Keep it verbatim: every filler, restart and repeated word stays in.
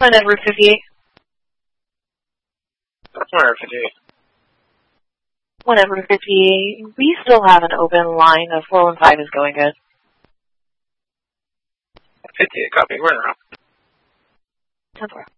One Edward fifty-eight. One Edward fifty-eight. One Edward fifty-eight. We still have an open line. Uh, four one five is going good. fifty-eight, copy. We're in a row. ten four.